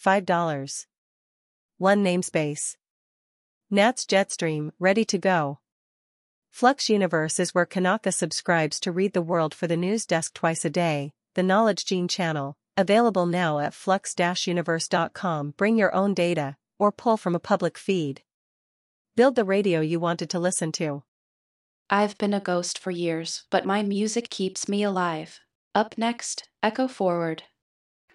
$5. 1 namespace. Nats Jetstream, ready to go. Flux Universe is where Kanaka subscribes to read the world for the news desk twice a day, the Knowledge Gene channel, available now at flux-universe.com. Bring your own data, or pull from a public feed. Build the radio you wanted to listen to. I've been a ghost for years, but my music keeps me alive. Up next, Echo Forward.